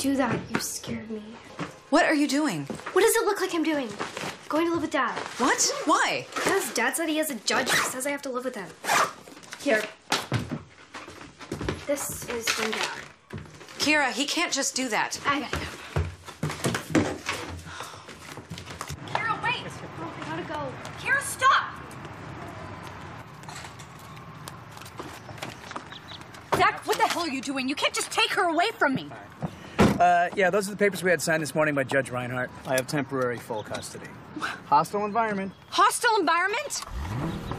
do that. You scared me. What are you doing? What does it look like I'm doing? Going to live with Dad. What? Why? Because Dad said he has a judge who says I have to live with him. Here. This is from Dad. Kira, he can't just do that. I gotta go. Kira, wait! Oh, I gotta go. Kira, stop! Zach, what the hell are you doing? You can't just take her away from me. Yeah, those are the papers we had signed this morning by Judge Reinhardt. I have temporary full custody. Hostile environment. Hostile environment?